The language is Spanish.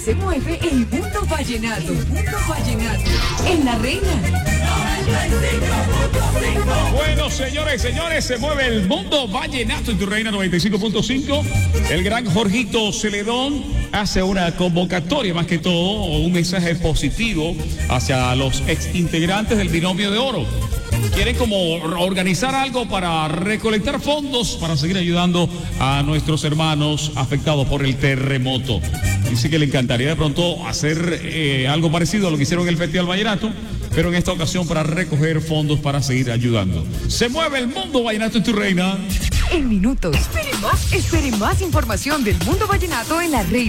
se mueve el mundo vallenato. En La Reina. Bueno, señores, se mueve el mundo vallenato en tu Reina 95.5. El gran Jorgito Celedón hace una convocatoria, más que todo, un mensaje positivo hacia los exintegrantes del Binomio de Oro. Quieren como organizar algo para recolectar fondos para seguir ayudando a nuestros hermanos afectados por el terremoto. Dice que le encantaría de pronto hacer algo parecido a lo que hicieron en el Festival Vallenato, pero en esta ocasión para recoger fondos para seguir ayudando. Se mueve el mundo vallenato en tu Reina. En minutos. Espere más información del mundo vallenato en La Reina.